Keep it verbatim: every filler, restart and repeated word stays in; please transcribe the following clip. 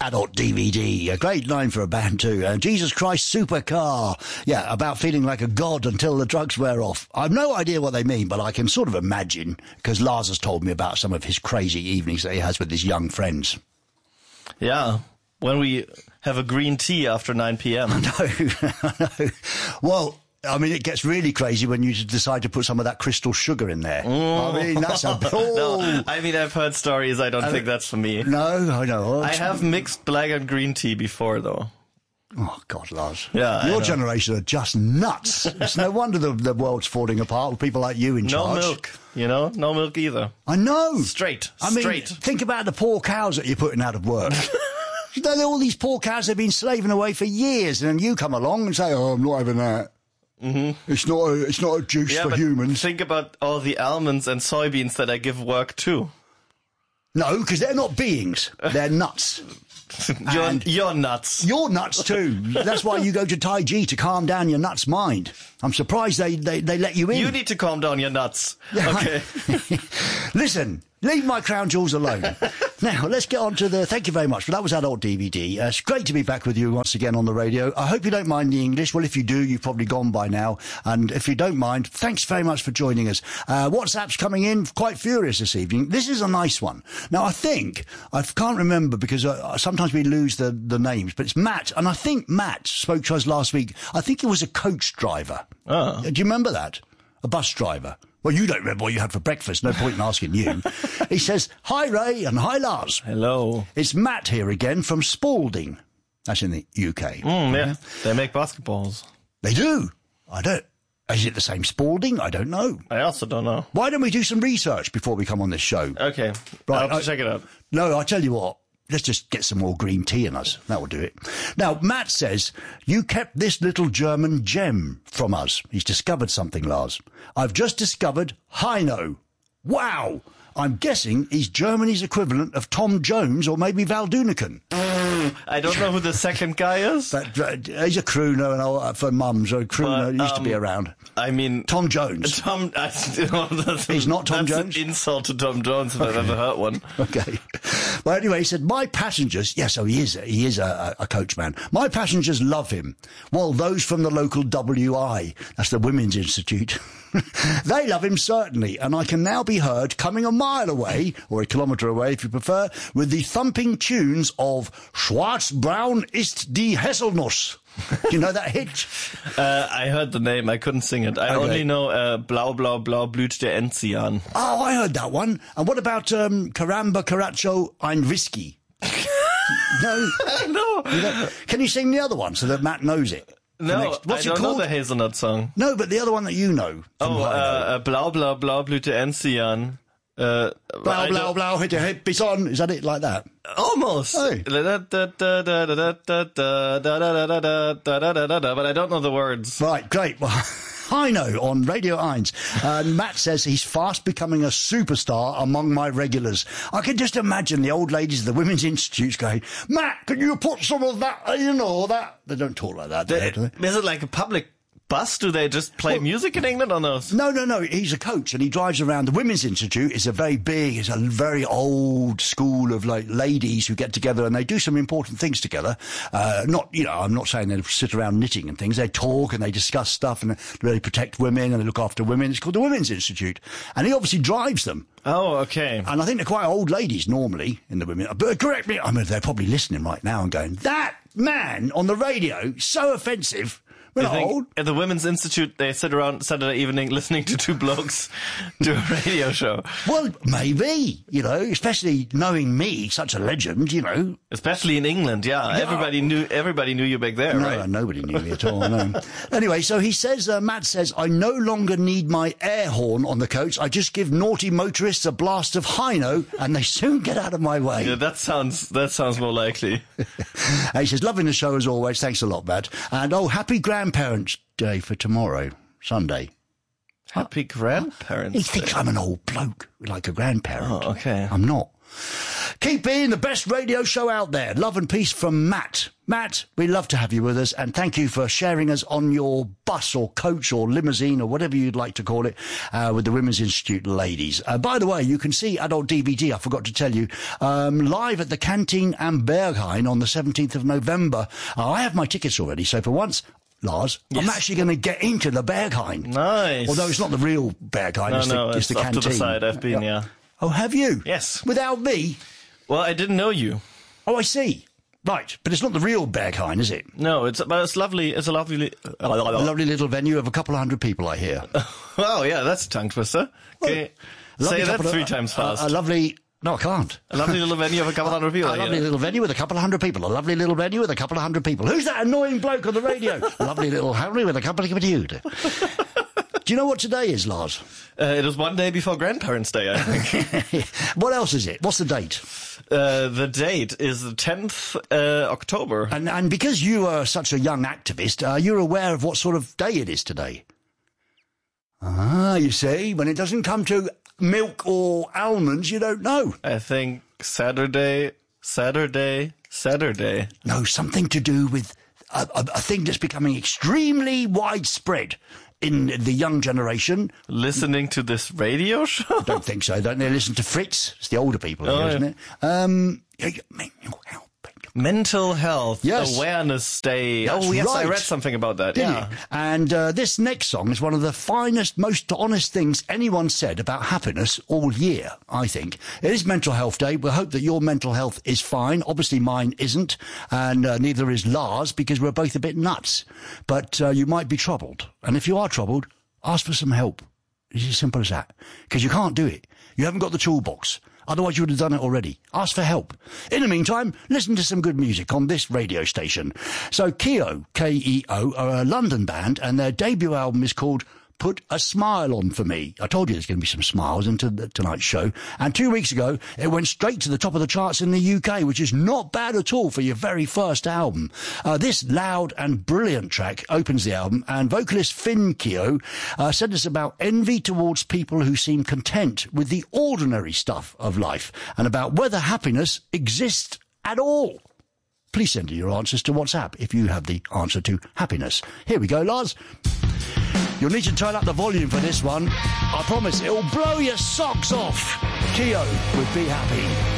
adult D V D. A great line for a band too. Uh, Jesus Christ Supercar. Yeah, about feeling like a god until the drugs wear off. I've no idea what they mean, but I can sort of imagine, because Lars has told me about some of his crazy evenings that he has with his young friends. Yeah, when we have a green tea after nine p.m. I know, I know. Well, I mean, it gets really crazy when you decide to put some of that crystal sugar in there. Mm. I mean, that's a... Oh. No, I mean, I've heard stories. I don't I, think that's for me. No, I know. I have mixed black and green tea before, though. Oh, God, Lars. Yeah, Your generation are just nuts. It's no wonder the, the world's falling apart with people like you in no charge. No milk, you know? No milk either. I know. Straight. I mean, Straight. Think about the poor cows that you're putting out of work. You know, all these poor cows have been slaving away for years, and then you come along and say, oh, I'm not having that. Mm-hmm. It's not a, it's not a juice yeah, for but humans. Think about all the almonds and soybeans that I give work to. No, because they're not beings. They're nuts. you're, you're nuts. You're nuts too. That's why you go to Tai Chi, to calm down your nuts mind. I'm surprised they, they, they let you in. You need to calm down your nuts. Okay. Listen, leave my crown jewels alone. Now, let's get on to the... Thank you very much. That was Adult D V D. Uh, it's great to be back with you once again on the radio. I hope you don't mind the English. Well, if you do, you've probably gone by now. And if you don't mind, thanks very much for joining us. Uh, WhatsApp's coming in quite furious this evening. This is a nice one. Now, I think... I can't remember because uh, sometimes we lose the, the names, but it's Matt. And I think Matt spoke to us last week. I think he was a coach driver. Oh. Do you remember that? A bus driver. Well, you don't remember what you had for breakfast. No point in asking you. He says, hi, Ray, and hi, Lars. Hello. It's Matt here again from Spalding. That's in the U K. Mm, yeah. They make basketballs. They do. I don't... Is it the same Spalding? I don't know. I also don't know. Why don't we do some research before we come on this show? Okay. Right, I'll have to I, check it out. No, I tell you what. Let's just get some more green tea in us. That will do it. Now, Matt says, you kept this little German gem from us. He's discovered something, Lars. I've just discovered Heino. Wow! I'm guessing he's Germany's equivalent of Tom Jones or maybe Val Doonican. I don't know who the second guy is. But, uh, he's a crooner and all, uh, for mums, or a crooner. But, used um, to be around. I mean... Tom Jones. Tom... I, that's, he's not Tom that's Jones? An insult to Tom Jones if I've ever heard one. Okay. Well, anyway, he said, my passengers... Yes, so he is, he is a, a coachman. My passengers love him. Well, those from the local W I, that's the Women's Institute... They love him, certainly, and I can now be heard coming a mile away, or a kilometre away if you prefer, with the thumping tunes of Schwarz-Braun ist die Haselnuss. Do you know that hit? Uh, I heard the name, I couldn't sing it. I okay. only know uh, Blau, Blau, Blau blüht der Enzian. Oh, I heard that one. And what about um, Caramba, Caracho, ein Whisky? No? No. You know, can you sing the other one so that Matt knows it? No, What's I don't it know the Hazelnut song. No, but the other one that you know. Oh, uh, uh, Blau, Blau, Blau blüht der Enzian. Uh, blau, blau, blau, hit your head, bis on. Is that it like that? Almost. Hey. But I don't know the words. Right, great. Well, Heino on Radio Eins. And Matt says he's fast becoming a superstar among my regulars. I can just imagine the old ladies of the Women's Institutes going, Matt, can you put some of that, you know, that? They don't talk like that, do they? Do they? Is it like a public bus? Do they just play well, music in England or no? No, no, no. He's a coach and he drives around. The Women's Institute is a very big, it's a very old school of like ladies who get together and they do some important things together. Uh, not, you know, I'm not saying they sit around knitting and things. They talk and they discuss stuff and they protect women and they look after women. It's called the Women's Institute. And he obviously drives them. Oh, okay. And I think they're quite old ladies normally in the women. But correct me, I mean, they're probably listening right now and going, that man on the radio, so offensive. We're not old. At the Women's Institute, they sit around Saturday evening listening to two blokes do a radio show. Well, maybe, you know, especially knowing me, such a legend, you know. Especially in England, yeah. yeah. Everybody knew everybody knew you back there, no, right? No, nobody knew me at all, no. Anyway, so he says, uh, Matt says, I no longer need my air horn on the coach. I just give naughty motorists a blast of Heino and they soon get out of my way. Yeah, that sounds, that sounds more likely. He says, loving the show as always. Thanks a lot, Matt. And, oh, happy Grandparents' Day for tomorrow, Sunday. Happy Grandparents' He thinks Day. I'm an old bloke, like a grandparent. Oh, okay. I'm not. Keep being the best radio show out there. Love and peace from Matt. Matt, we'd love to have you with us, and thank you for sharing us on your bus or coach or limousine or whatever you'd like to call it uh, with the Women's Institute ladies. Uh, by the way, you can see Adult D V D, I forgot to tell you, um, live at the Canteen am Berghain on the seventeenth of November. Uh, I have my tickets already, so for once, Lars, yes. I'm actually going to get into the Berghain. Nice. Although it's not the real Berghain, no, it's, no, the, it's, it's the up Canteen. To the side. I've been, yeah. Oh, have you? Yes. Without me? Well, I didn't know you. Oh, I see. Right, but it's not the real Berghain, is it? No, it's but it's lovely. It's a lovely, uh, a lovely little venue of a couple of hundred people, I hear. Oh yeah, that's a tongue twister. Okay, well, say that three of, times fast. A, a lovely. No, I can't. A lovely little venue of a couple of hundred people. A lovely little venue with a couple of hundred people. A lovely little venue with a couple of hundred people. Who's that annoying bloke on the radio? A lovely little Harry with a couple of people. Do you know what today is, Lars? Uh, it was one day before Grandparents' Day, I think. What else is it? What's the date? Uh, the date is the tenth uh, October. And and because you are such a young activist, uh, you're aware of what sort of day it is today? Ah, you see, when it doesn't come to milk or almonds, you don't know. I think Saturday, Saturday, Saturday. No, something to do with a, a, a thing that's becoming extremely widespread in the young generation. Listening to this radio show? I don't think so. Don't they listen to Fritz? It's the older people, oh, here, isn't yeah. it? Um, mental health. Mental Health yes. Awareness Day. That's oh, yes, right. I read something about that. Didn't yeah. you? And uh, this next song is one of the finest, most honest things anyone said about happiness all year, I think. It is Mental Health Day. We hope that your mental health is fine. Obviously mine isn't, and uh, neither is Lars, because we're both a bit nuts. But uh, you might be troubled. And if you are troubled, ask for some help. It's as simple as that. Because you can't do it. You haven't got the toolbox. Otherwise, you would have done it already. Ask for help. In the meantime, listen to some good music on this radio station. So Keo, K E O, are a London band, and their debut album is called Put a Smile On For Me. I told you there's going to be some smiles into the, tonight's show. And two weeks ago, it went straight to the top of the charts in the U K, which is not bad at all for your very first album. Uh, this loud and brilliant track opens the album, and vocalist Finn Keo uh, said it's about envy towards people who seem content with the ordinary stuff of life, and about whether happiness exists at all. Please send in your answers to WhatsApp if you have the answer to happiness. Here we go, Lars. You'll need to turn up the volume for this one. I promise it'll blow your socks off. Keo with Be Happy.